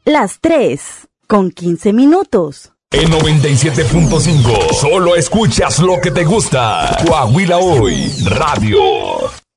las 3:15. En 97.5, solo escuchas lo que te gusta. Coahuila Hoy, Radio.